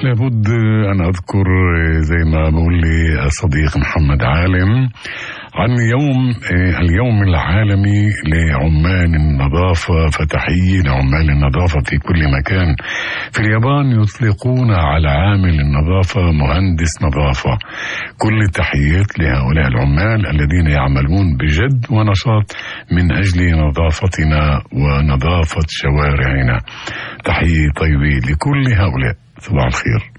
لابد أن أذكر زي ما بقول لي الصديق محمد عالم عن اليوم العالمي لعمال النظافة. فتحية لعمال النظافة في كل مكان. في اليابان يطلقون على عامل النظافة مهندس نظافة. كل التحيات لهؤلاء العمال الذين يعملون بجد ونشاط من أجل نظافتنا ونظافة شوارعنا. تحية طيبة لكل هؤلاء. صباح الخير.